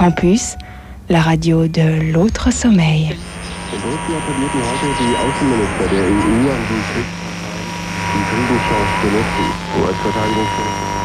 Campus, la radio de l'autre sommeil. In Brüssel appellierten heute die Außenminister der EU an die Kriegsparteien, die Friedenschance zu nutzen. US-Verteidigungsminister